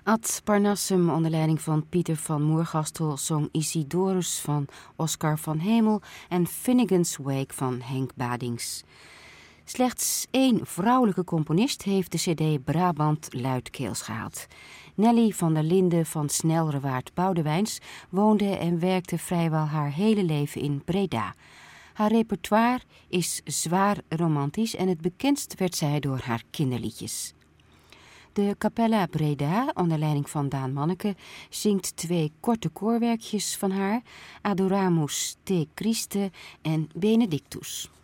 Ad Parnassum onder leiding van Pieter van Moergastel zong Isidorus van Oscar van Hemel en Finnegan's Wake van Henk Badings. Slechts 1 vrouwelijke componist heeft de cd Brabant luidkeels gehaald. Nelly van der Linden van Snelrewaard Boudewijns woonde en werkte vrijwel haar hele leven in Breda. Haar repertoire is zwaar romantisch en het bekendst werd zij door haar kinderliedjes. De Capella Breda, onder leiding van Daan Manneke, zingt 2 korte koorwerkjes van haar, Adoramus te Christe en Benedictus.